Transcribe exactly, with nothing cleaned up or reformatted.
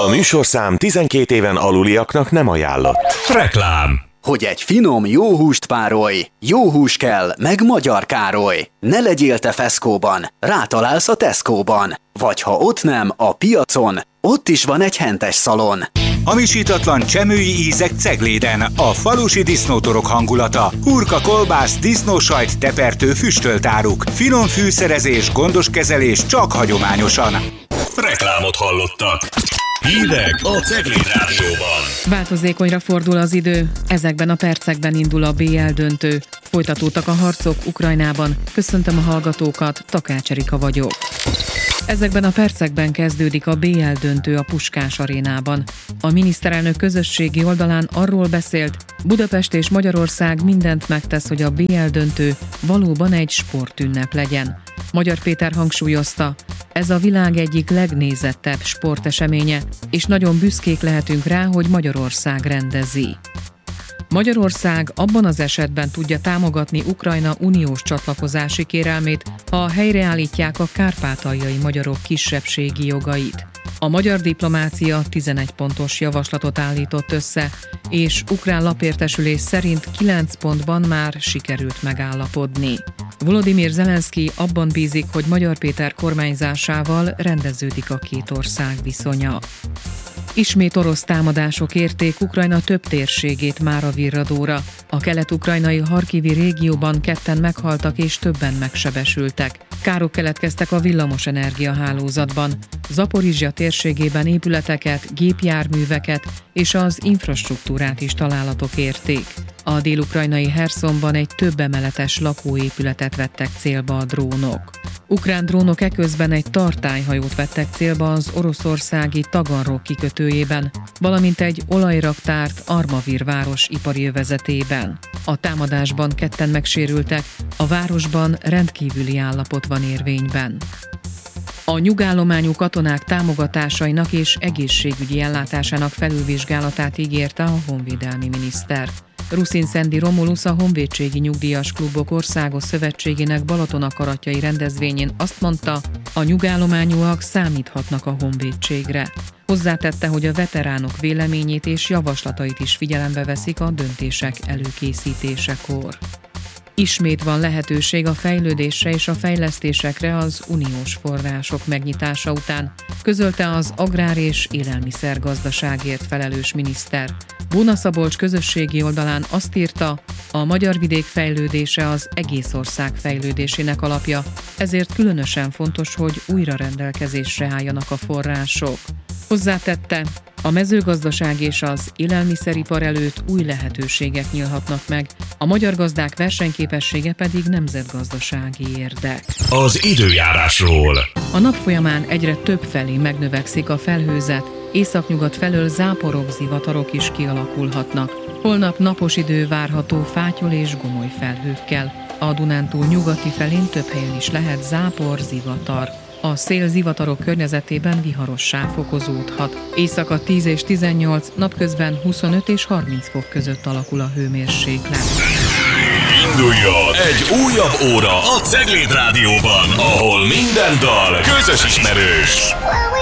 műsorszám tizenkét éven aluliaknak nem ajánlott. Reklám. Hogy egy finom, jó húst párolj, jó hús kell, meg Magyar Károly. Ne legyél te feszkóban, rátalálsz a Tesco-ban. Vagy ha ott nem, a piacon, ott is van egy hentes szalon. Hamisítatlan csemői ízek Cegléden, a falusi disznótorok hangulata, hurka, kolbász, disznósajt, tepertő, füstölt áruk, finom fűszerezés, gondos kezelés csak hagyományosan. Reklámot hallottak. Hírek a Cegléd Rádióban. Változékonyra fordul az idő, ezekben a percekben indul a bé el döntő. Folytatódtak a harcok Ukrajnában. Köszöntöm a hallgatókat, Takács Erika vagyok. Ezekben a percekben kezdődik a bé el döntő a Puskás arénában. A miniszterelnök közösségi oldalán arról beszélt, Budapest és Magyarország mindent megtesz, hogy a bé el döntő valóban egy sportünnep legyen. Magyar Péter hangsúlyozta, ez a világ egyik legnézettebb sporteseménye, és nagyon büszkék lehetünk rá, hogy Magyarország rendezi. Magyarország abban az esetben tudja támogatni Ukrajna uniós csatlakozási kérelmét, ha helyreállítják a kárpátaljai magyarok kisebbségi jogait. A magyar diplomácia tizenegy pontos javaslatot állított össze, és ukrán lapértesülés szerint kilenc pontban már sikerült megállapodni. Volodymyr Zelenszky abban bízik, hogy Magyar Péter kormányzásával rendeződik a két ország viszonya. Ismét orosz támadások érték Ukrajna több térségét mára virradóra. A kelet-ukrajnai Harkivi régióban ketten meghaltak és többen megsebesültek. Károk keletkeztek a villamosenergia hálózatban. Zaporizsja térségében épületeket, gépjárműveket és az infrastruktúrát is találatok érték. A dél-ukrajnai Herszonban egy több emeletes lakóépületet vettek célba a drónok. Ukrán drónok eközben egy tartályhajót vettek célba az oroszországi Taganrog kikötőjében, valamint egy olajraktárt Armavir város ipari övezetében. A támadásban ketten megsérültek, a városban rendkívüli állapot van érvényben. A nyugállományú katonák támogatásainak és egészségügyi ellátásának felülvizsgálatát ígérte a honvédelmi miniszter. Ruszin Szendi Romulusz, a Honvédségi Nyugdíjas Klubok Országos Szövetségének Balatonakaratjai rendezvényén azt mondta, a nyugállományúak számíthatnak a honvédségre. Hozzátette, hogy a veteránok véleményét és javaslatait is figyelembe veszik a döntések előkészítésekor. Ismét van lehetőség a fejlődésre és a fejlesztésekre az uniós források megnyitása után, közölte az agrár- és élelmiszergazdaságért felelős miniszter. Bóna Szabolcs közösségi oldalán azt írta, a magyar vidék fejlődése az egész ország fejlődésének alapja, ezért különösen fontos, hogy újra rendelkezésre álljanak a források. Hozzátette, a mezőgazdaság és az élelmiszeripar előtt új lehetőségek nyílhatnak meg, a magyar gazdák versenyképessége pedig nemzetgazdasági érdek. Az időjárásról. A nap folyamán egyre több felé megnövekszik a felhőzet, északnyugat felől záporok, zivatarok is kialakulhatnak. Holnap napos idő várható fátyol és gomoly felhőkkel. A Dunántúl nyugati felén több helyen is lehet zápor, zivatar. A szél zivatarok környezetében viharossá fokozódhat. Éjszaka tíz és tizennyolc, napközben huszonöt és harminc fok között alakul a hőmérséklet. Induljon egy újabb óra a Cegléd Rádióban, ahol minden dal közös ismerős.